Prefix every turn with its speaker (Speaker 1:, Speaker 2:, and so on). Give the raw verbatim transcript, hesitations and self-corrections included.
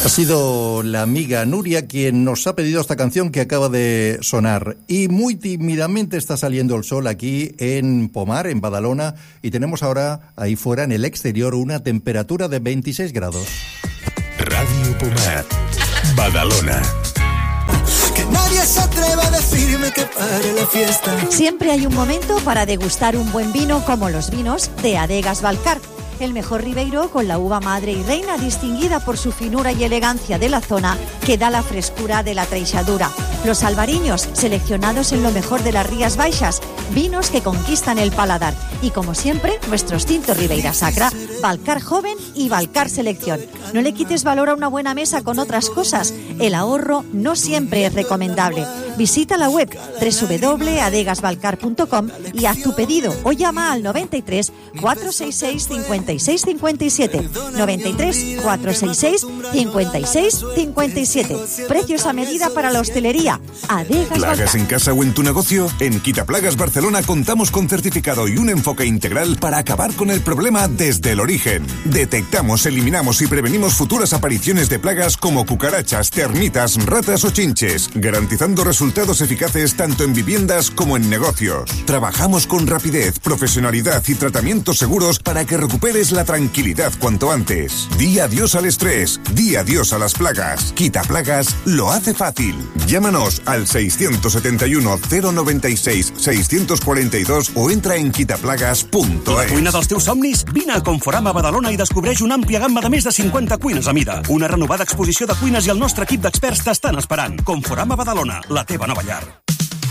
Speaker 1: Ha sido la amiga Nuria quien nos ha pedido esta canción que acaba de sonar. Y muy tímidamente está saliendo el sol aquí en Pomar, en Badalona, y tenemos ahora ahí fuera en el exterior una temperatura de veintiséis grados.
Speaker 2: Radio Pomar, Badalona.
Speaker 3: Que nadie se atreva a decirme que pare la fiesta.
Speaker 4: Siempre hay un momento para degustar un buen vino como los vinos de Adegas Balcar. El mejor ribeiro con la uva madre y reina distinguida por su finura y elegancia de la zona que da la frescura de la treixadura. Los albariños seleccionados en lo mejor de las Rías Baixas, vinos que conquistan el paladar. Y como siempre, nuestros tintos Ribeira Sacra, Balcar Joven y Balcar Selección. No le quites valor a una buena mesa con otras cosas. El ahorro no siempre es recomendable. Visita la web doble u doble u doble u punto adegas balcar punto com y haz tu pedido o llama al noventa y tres, cuatrocientos sesenta y seis, cincuenta y seis cincuenta y siete. noventa y tres, cuatrocientos sesenta y seis, cincuenta y seis cincuenta y siete. Precios a medida para la hostelería. Adegas
Speaker 2: ¿Plagas
Speaker 4: Balcar.
Speaker 2: en casa o en tu negocio? En Quitaplagas Barcelona contamos con certificado y un enfoque integral para acabar con el problema desde el origen. Detectamos, eliminamos y prevenimos futuras apariciones de plagas como cucarachas, termitas, ratas o chinches, garantizando resultados eficaces tanto en viviendas como en negocios. Trabajamos con rapidez, profesionalidad y tratamientos seguros para que recuperes la tranquilidad cuanto antes. Di adiós al estrés, di adiós a las plagas. Quitaplagas lo hace fácil. Llámanos al seiscientos setenta y uno, cero noventa y seis, seiscientos cuarenta y dos o entra en quitaplagas punto es.
Speaker 5: La cuina dels teus somnis? Vine a Conforama Badalona i descobreix una àmplia gamma de més de cinquanta cuines a mida. Una renovada exposició de cuines i el nostre equip d'experts t'estan esperant. Conforama Badalona, la teva nova llar.